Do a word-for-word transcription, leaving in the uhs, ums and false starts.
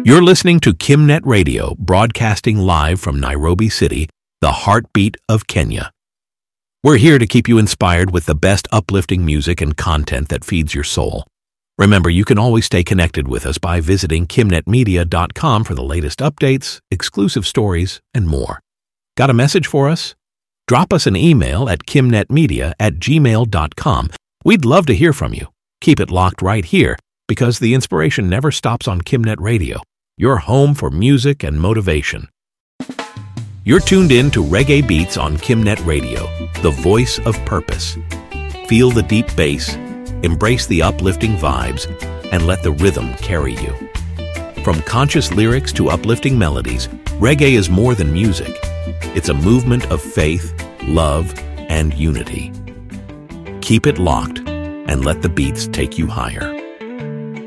You're listening to KimNet Radio, broadcasting live from Nairobi City, the heartbeat of Kenya. We're here to keep you inspired with the best uplifting music and content that feeds your soul. Remember, you can always stay connected with us by visiting kimnet media dot com for the latest updates, exclusive stories, and more. Got a message for us? Drop us an email at kimnetmedia at gmail dot com. We'd love to hear from you. Keep it locked right here, because the inspiration never stops on KimNet Radio, your home for music and motivation. You're tuned in to Reggae Beats on KimNet Radio, the voice of purpose. Feel the deep bass, embrace the uplifting vibes, and let the rhythm carry you. From conscious lyrics to uplifting melodies, reggae is more than music. It's a movement of faith, love, and unity. Keep it locked and let the beats take you higher.